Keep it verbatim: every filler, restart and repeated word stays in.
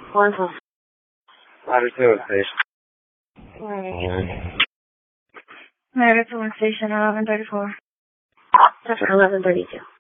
One four. Latitude station. Latitude station eleven thirty-four. eleven thirty-two.